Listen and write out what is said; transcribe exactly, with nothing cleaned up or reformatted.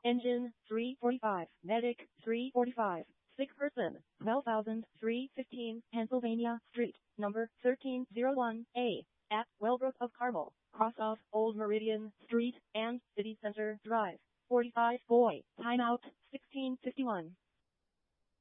Engine three forty-five, Medic three forty-five, sick person twelve thousand three hundred fifteen Pennsylvania Street, number thirteen oh one A, at Wellbrook of Carmel, cross of Old Meridian Street and City Center Drive. forty-five boy, timeout sixteen fifty-one.